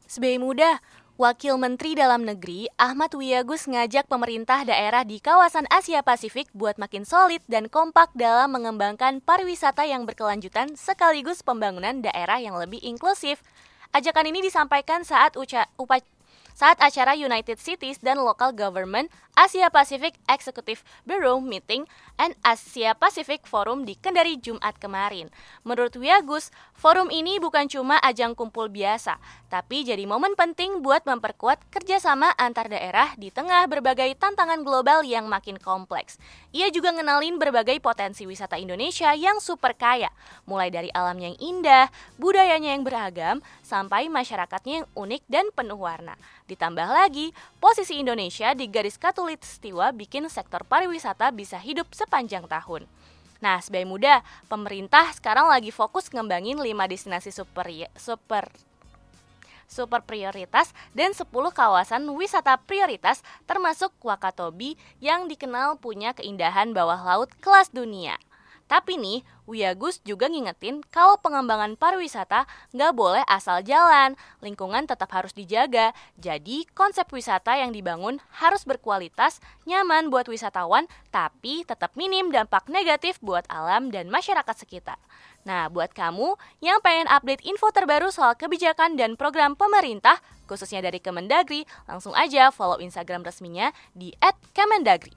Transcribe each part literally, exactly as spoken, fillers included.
Sebagai muda, Wakil Menteri Dalam Negeri Ahmad Wiyagus ngajak pemerintah daerah di kawasan Asia Pasifik buat makin solid dan kompak dalam mengembangkan pariwisata yang berkelanjutan sekaligus pembangunan daerah yang lebih inklusif. Ajakan ini disampaikan saat uca- upa- saat acara United Cities dan Local Government Asia Pacific Executive Bureau Meeting and Asia Pacific Forum di Kendari Jumat kemarin. Menurut Wiyagus, forum ini bukan cuma ajang kumpul biasa, tapi jadi momen penting buat memperkuat kerjasama antar daerah di tengah berbagai tantangan global yang makin kompleks. Ia juga ngenalin berbagai potensi wisata Indonesia yang super kaya, mulai dari alamnya yang indah, budayanya yang beragam, sampai masyarakatnya yang unik dan penuh warna. Ditambah lagi, posisi Indonesia di garis khatulistiwa bikin sektor pariwisata bisa hidup sepanjang tahun. Nah, sebagai muda, pemerintah sekarang lagi fokus ngembangin lima destinasi super super super prioritas dan sepuluh kawasan wisata prioritas termasuk Wakatobi yang dikenal punya keindahan bawah laut kelas dunia. Tapi nih, Wiyagus juga ngingetin kalau pengembangan pariwisata nggak boleh asal jalan, lingkungan tetap harus dijaga. Jadi konsep wisata yang dibangun harus berkualitas, nyaman buat wisatawan, tapi tetap minim dampak negatif buat alam dan masyarakat sekitar. Nah, buat kamu yang pengen update info terbaru soal kebijakan dan program pemerintah, khususnya dari Kemendagri, langsung aja follow Instagram resminya di et kemendagri.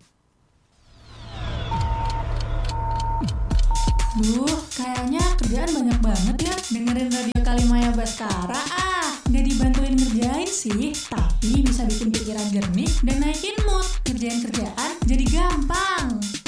Duh, kayaknya kerjaan banyak banget ya. Dengerin Radio Kalimaya Baskara ah. Nggak dibantuin ngerjain sih, tapi bisa bikin pikiran jernih dan naikin mood. Kerjaan-kerjaan jadi gampang.